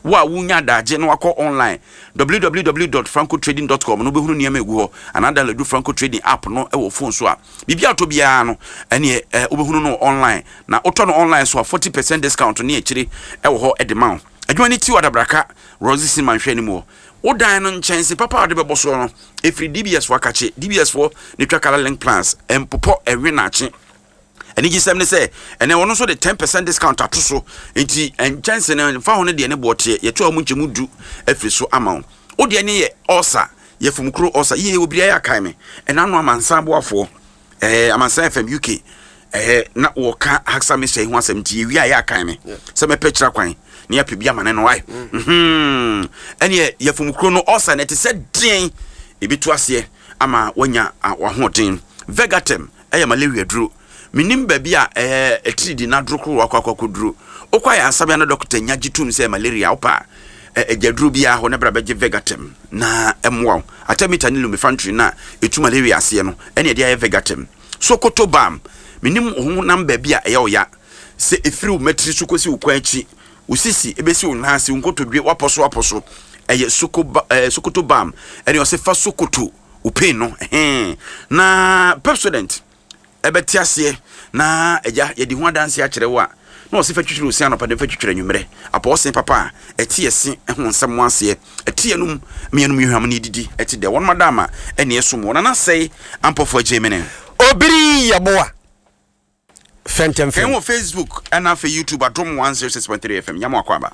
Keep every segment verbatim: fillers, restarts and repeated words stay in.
wa wunya daje no akọ online w w w dot franco trading dot com no be hunu niam egu ho anada ledu Franco Trading app no e wo phone so a bibia to bia no ene e wo be hunu no online na oto no online so forty percent discount ne akire e wo ho e de ma adwuma ni ti wadabraka Rosie Sinman hwe ni mu odan no nchense papa de bebo so no efri D B S for akache D B S for ne twakala link plans empopo ewe na ache eni gisem ne se ene wono so de ten percent discount atoso enti enchense ne fa ho ne de ne bote ye to amunchemu du efri so amount o de ne ye osa ye fumkro osa ye obia ya kan me ena no amansan boafo eh amansan F M U K eh na wo ka haksa me sei ho asem ti ye wi ya kan me se me pechira kwan ne ya pebia mane no wai mhm ene ye fumkro no osa ne te se den ebitu ase ama wanya wahoden Vegatem eye malaria duro minim babia eh etridi na drokro wakwakwakuduro okwa ya asabia na doctor nyagitum se malaria opa ejaduro bia ho ne bra beje Vegatem na emwa atamita ni lumifantry na etu malaria ase no ene dia ye Vegatem Sokoto bam minim ho nam babia eye oya se efiri metri sokosi ukwanchi usisi ebesi unhase unkotodwe waposo waposo eye Sokoba eh, Sokoto bam ene o se fa Sokoto upain no eh na Pepsodent ebeti ase na eja yedi ho adanse a kire wa na o se fa twitwire osia no pade fa twitwire nwumre apo o se papa eti ese ho nsem ase eti enum mienum yhwam ne didi eti de won madama ene esom wona na sei ampofo Gemini obiri yaboa Fentem Fem on Facebook and on YouTube Adom one oh six point three F M nyamo akwaba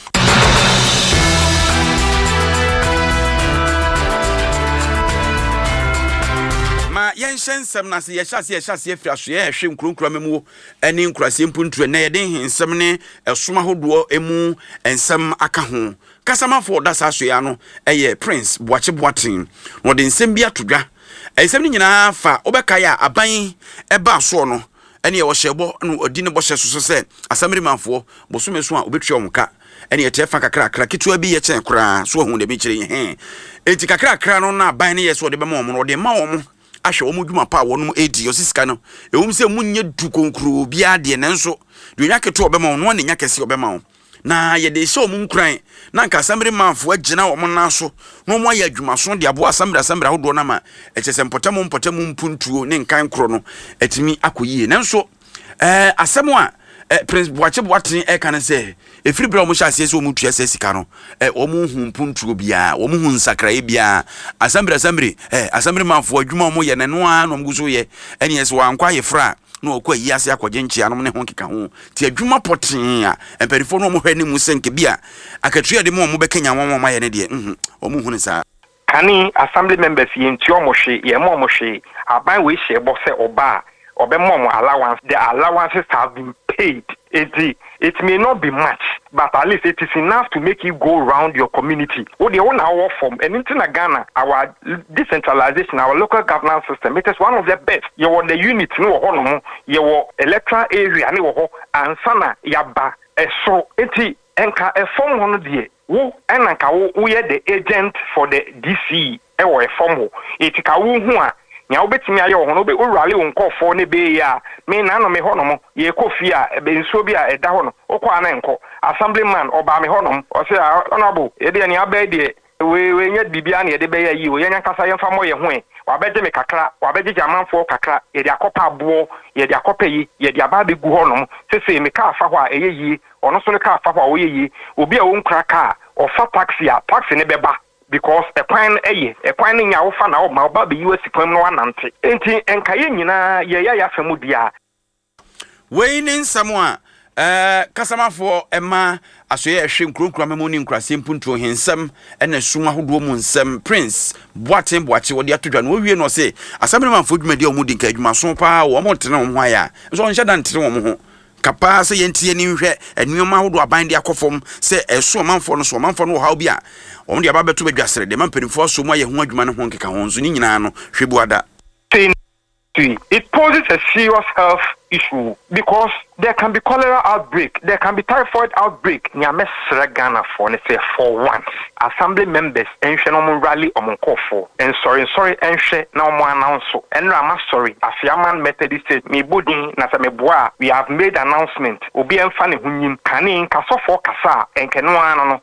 ma yenshen sem na se yehase yehase efri aso ye hwe nkronkro memu eni nkrase mpuntu na ye den hensem ne esoma hodo emu ensem aka ho kasamafo dasa aso ya no eye Prince Boache Boatin no de nsem bia todwa ensem ni nyina fa obeka ya aban eba aso no eni ye wo hyebo no odi ne bo hye so se asamri manfo bosomeso a obetwa omka eni ye tefa kakra kakra kitua bi ye chen kra so hu de bi kire he enti kakra kakra no na aban ne ye so de be ma omo de ma omo ahwe omo dwuma pa wonum edi osisika no ewum se munye du konkro bia de ne nso de nya keto obema won ne nya kese obema won na ye de show mun kran na nka asamre manfo agina wo na so no mo ya adwuma so de abo asamre asamre ahodo na ma echese mpotamu mpotamu mpuntuo ne nkan kro no etimi akoyie ne nso eh asemu a Prince Boache Boatin e kan se efiri bra omo hyase se omo tua se sika no eh omo hu mpuntuo bia omo hu nsakra bia asambre asambre eh asambre manfo adwuma omo ye ne no a no mguso ye ene yes wa nkwa ye fra no okwa yi ase akwaje nchi anom ne ho keka ho ti adwuma potin a emperifo no omo hwe ne mu senke bia akatua de mo omo bekanya won ma ye ne de mhm omo hu ne sa kani assembly members ye nti omo hwe ye mo omo hwe aban we hye bo se oba obemom allowance the allowances have been paid it, it may not be much but at least it is enough to make you go around your community what the one our form and in Ghana our decentralization our local governance system it is one of the best you want the unit no hono you electoral area no and sana yaba so it enka a form hono die wo enka wo ye the agent for the D C e wo e form it ka wo hu a nya obetimi aye ho no be orale wonkofo ne be ya me na no me hono mo ye kofi a be nso bi a eda ho no okwa na enko assemblyman oba me hono o se honorable ye de ni aba de we we nya bibia na ye de be ya yi o ye nya kasa ye mfa mo ye ho e wa beje me kakra wa beje jamanfo kakra ye de akopa abo ye de akopa yi ye de aba be gu ho no se se me ka afa ho a eye yi ono so ne ka afa ho a wo ye yi obi a wo nkra ka o fa taxi a taxi ne beba because a plan eye a plan nya wo fa na wo ma ba be U S kwam no anante enti enkaye nyina ye ya ya famu dia we ni nsamo a eh kasamafo ema asoye ehwe nkronkro amemo ni nkrase mpuntuo hensem ena suma hodo mu nsem Prince Boatin Boache wodi atodwa no wie no se asamre manfo dwumadi o mu di nka adwuma so pa wo mo tene wo ho aya so nhyɛ da ntere wo mo ho kapa se yentie ni hwɛ enuoma hodo aban de akofom se eso manfo no so manfo no ha obi a wo de aba beto badwasere de mampanifo so mo ye ho adwuma no ho nkeka ho nso ni nyina no hwebuada. It poses a serious health issue because there can be cholera outbreak, there can be typhoid outbreak. Nyame sra Ghana for ne say for once. Assembly members enhwe no mo rally omo nkofo. And sorry sorry enhwe na omo announce. Enra ma sorry. Afiaman Methodist Church me bodin na sa me boa. We have made announcement. Obi emfa ne hunyim. Kane nkasofo kasa enkeno ano no.